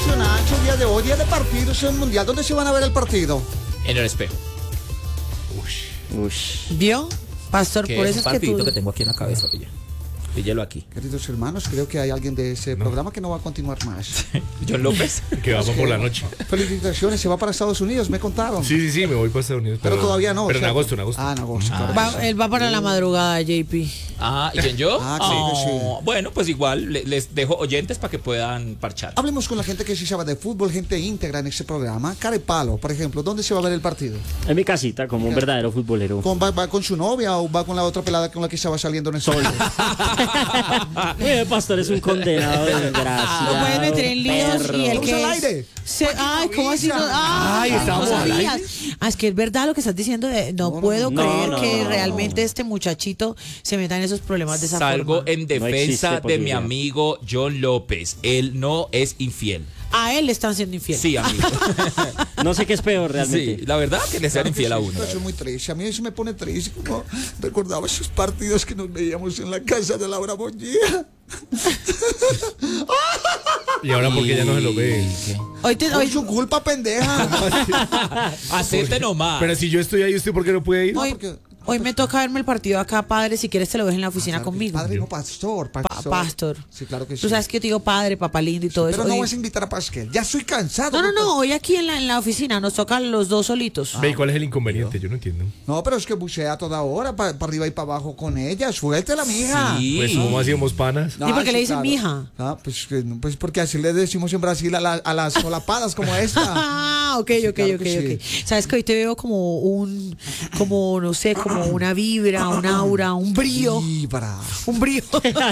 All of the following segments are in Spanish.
emocionante el día de hoy, día de partidos en el Mundial. ¿Dónde se van a ver el partido? En el espejo. ¿Vio? Pastor, Que por es eso un es que partidito tú... que tengo aquí en la cabeza, pilla. Píllelo aquí. Queridos hermanos, creo que hay alguien de ese programa que no va a continuar más. John López. Que vamos por la noche. Felicitaciones, se va para Estados Unidos, me contaron. Sí, me voy para Estados Unidos. Pero todavía no. Pero en ¿cierto? agosto. Ah, en agosto. claro. Él va para la madrugada, JP. ¿Y quién yo? Sí. Bueno, pues igual les dejo oyentes para que puedan parchar. Hablemos con la gente que sí sabe de fútbol, gente íntegra en ese programa. Carepalo, por ejemplo, ¿dónde se va a ver el partido? En mi casita, como un verdadero futbolero. ¿Va con su novia o va con la otra pelada con la que estaba saliendo en el sol? Pastor es un condenado desgraciado. Lo puedes meter en líos y el Vamos que al es... aire. Ay, ¿cómo así? No? Ay, estamos no al aire. sabías. Es que es verdad lo que estás diciendo. No puedo creer que realmente este muchachito se meta en esos problemas de esa Salgo forma. en defensa de mi amigo John López. Él no es infiel. A él le están siendo infiel. Sí, amigo. No sé qué es peor realmente. Sí, la verdad que le sean infiel a uno. Eso es muy triste. A mí eso me pone triste. Como recordaba esos partidos que nos veíamos en la casa de Laura Bonilla. Y ahora porque ya no se lo ve. Hoy su culpa, pendeja. Hacete nomás. Pero si yo estoy ahí, ¿usted por qué no puede ir? Hoy me toca verme el partido acá, padre. Si quieres te lo ves en la oficina conmigo. Padre, no, pastor. Pastor. Sí, claro que sí. Tú sabes que yo te digo padre, papá lindo y todo Pero eso. no Hoy- vas a invitar a Pasquel. Ya estoy cansado. No, hoy aquí en la oficina nos tocan los dos solitos. Ve, ¿y cuál es el inconveniente? Yo no entiendo. No, pero es que bucea a toda hora, para arriba y para abajo con ella. Suéltela, mija. Sí. Pues, ¿cómo hacíamos panas? ¿Y por qué le dicen claro. mija? Pues porque así le decimos en Brasil a las solapadas como esta. Ah, ok. claro que sí. Sabes que hoy te veo como no sé, como una vibra, un aura, un brío. Vibra. Un brío.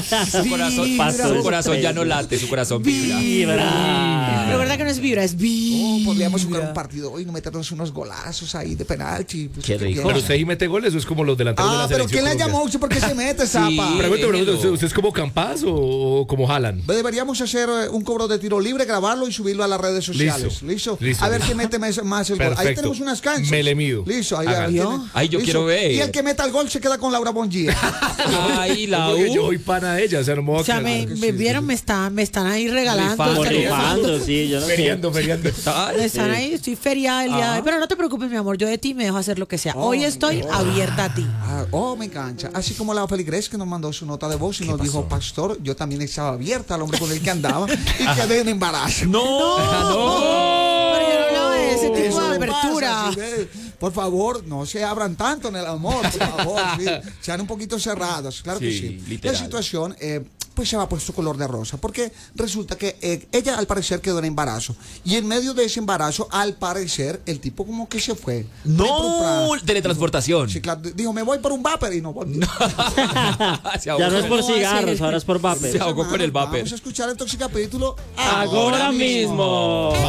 Su corazón ya no late, su corazón vibra. Vibra. La verdad que no es vibra, es vibra. Podríamos jugar un partido hoy y no meternos unos golazos ahí de penalti. Pues, Qué ¿qué rico. quiere? ¿Pero usted ahí mete goles o es como los delanteros de la pero selección ¿quién le Colombia? llamó? ¿Usted por qué se mete, zapa? Pregunto, Déjelo. ¿usted es como Campas o como Haaland? Deberíamos hacer un cobro de tiro libre, grabarlo y subirlo a las redes sociales. Listo. A ver quién mete más el gol. Ahí Perfecto. tenemos unas canchas. Me le mido. Listo. Ahí Hágale. tiene. Ay, yo Listo. quiero ver. Y el que meta el gol se queda con Laura Bongia. Ay, la Porque yo U. soy pana de ella, o sea, no me voy a O sea, quedar- me vieron, me están ahí regalando. Rifando. Rifando, sí, yo no sé. Feriando. Me están ahí, estoy feriada el día de hoy. Pero no te preocupes, mi amor, yo de ti me dejo hacer lo que sea. Hoy estoy abierta a ti. Me engancha. Así como la Feligres que nos mandó su nota de voz y nos dijo, pastor, yo también estaba abierta al hombre con el que andaba y quedé en embarazo. Pero yo no hablaba de ese tipo Eso de me pasa, apertura. ¿sí ve? Por favor, no se abran tanto en el amor, por favor. Sí. Sean un poquito cerrados, claro que Sí, sí. literal. La situación, pues se va puesto color de rosa, porque resulta que ella al parecer quedó en embarazo. Y en medio de ese embarazo, al parecer, el tipo como que se fue. No, teletransportación. Sí, claro. Dijo, me voy por un vapor y no volvió. Se ahogó Ya no es por ¿Cómo va a cigarros, ser? ahora es por vapor. Se ahogó con el vapor. Vamos a escuchar el tóxico capítulo Ahora mismo.